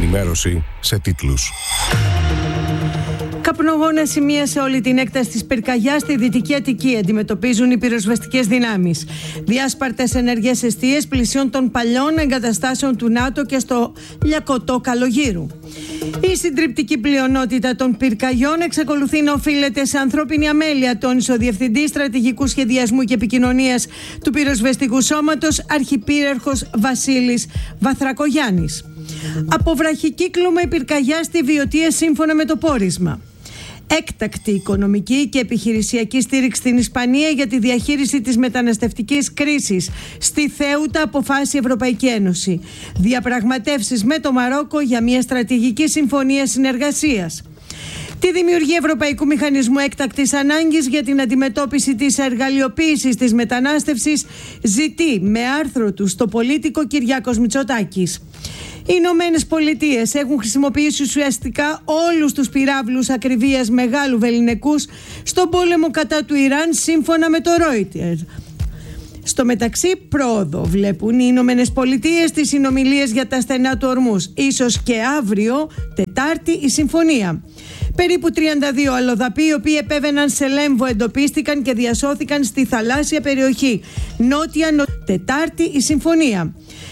ενημέρωση σε τίτλους. Καπνογόνα σημεία σε όλη την έκταση της πυρκαγιάς στη Δυτική Αττική αντιμετωπίζουν οι πυροσβεστικές δυνάμεις. Διάσπαρτες ενεργές εστίες πλησίων των παλιών εγκαταστάσεων του ΝΑΤΟ και στο Λιακωτό Καλογύρου. Η συντριπτική πλειονότητα των πυρκαγιών εξακολουθεί να οφείλεται σε ανθρώπινη αμέλεια, τόνισε ο Διευθυντής Στρατηγικού Σχεδιασμού και Επικοινωνίας του Πυροσβεστικού Σώματος, Αρχιπύραρχος Βασίλης Βαθρακογιάννης. Από βραχικύκλωμα η πυρκαγιά στη Βιωτία σύμφωνα με το πόρισμα. Έκτακτη οικονομική και επιχειρησιακή στήριξη στην Ισπανία για τη διαχείριση της μεταναστευτικής κρίσης. Στη Θέουτα αποφάσισε η Ευρωπαϊκή Ένωση. Διαπραγματεύσεις με το Μαρόκο για μια στρατηγική συμφωνία συνεργασίας. Τη δημιουργία Ευρωπαϊκού Μηχανισμού Έκτακτης Ανάγκης για την αντιμετώπιση της εργαλειοποίησης της μετανάστευσης ζητεί με άρθρο του στο Πολίτικο Κυριάκος Μητσοτάκης. Οι Ηνωμένες Πολιτείες έχουν χρησιμοποιήσει ουσιαστικά όλους τους πυράβλους ακριβίας μεγάλου βεληνικούς στον πόλεμο κατά του Ιράν, σύμφωνα με το Reuters. Στο μεταξύ, πρόοδο βλέπουν οι Ηνωμένες Πολιτείες στις συνομιλίες για τα στενά του Ορμούς. Ίσως και αύριο, Τετάρτη, η συμφωνία. Περίπου 32 αλλοδαποί, οι οποίοι επέβαιναν σε Λέμβο, εντοπίστηκαν και διασώθηκαν στη θαλάσσια περιοχή. Τετάρτη, η συμφωνία.